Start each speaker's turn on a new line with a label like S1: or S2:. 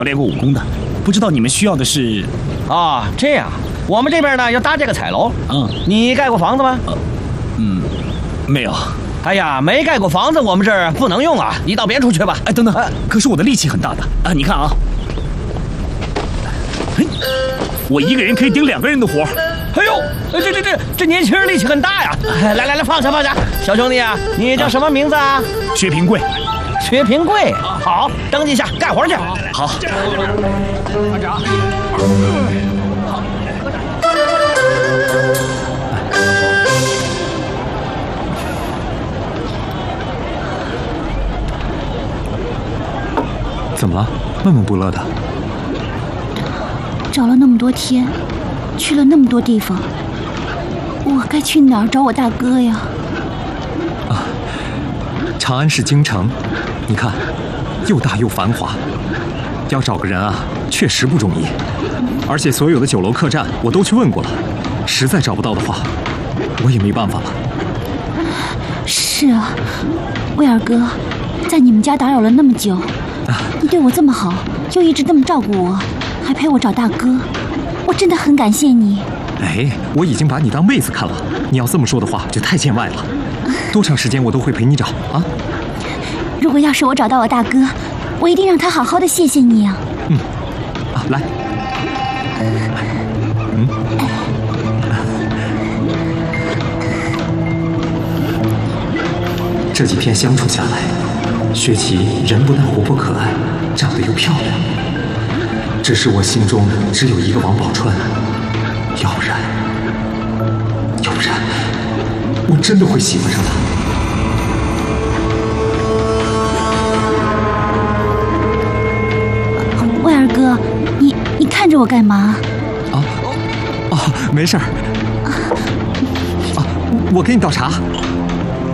S1: 练过武功的，不知道你们需要的是？
S2: 啊，这样，我们这边呢要搭这个彩楼。你盖过房子吗？
S1: 没有。
S2: 哎呀，没盖过房子，我们这儿不能用啊！你到别处去吧。
S1: 哎，等等，可是我的力气很大的啊！你看啊，我一个人可以顶2个人的活。
S2: 哎呦，这年轻人力气很大呀！来，放下，小兄弟啊，你叫什么名字啊？
S1: 薛平贵。
S2: 薛平贵，好，登记一下，干活去。
S1: 好。
S3: 班长。
S4: 怎么了？闷闷不乐的。
S5: 找了那么多天，去了那么多地方，我该去哪儿找我大哥呀？
S4: 长安是京城，你看，又大又繁华，要找个人啊，确实不容易。而且所有的酒楼客栈我都去问过了，实在找不到的话，我也没办法了。
S5: 是啊，威尔哥，在你们家打扰了那么久。你对我这么好，又一直这么照顾我，还陪我找大哥，我真的很感谢你。
S4: 哎，我已经把你当妹子看了，你要这么说的话就太见外了。多长时间我都会陪你找啊。
S5: 如果要是我找到我大哥，我一定让他好好的谢谢你啊。
S4: 来。这几天相处下来，薛琪人不但活泼可爱，长得又漂亮。只是我心中只有一个王宝钏，要不然，我真的会喜欢上她。
S5: 威尔哥，你看着我干嘛？
S4: 没事儿。我给你倒茶。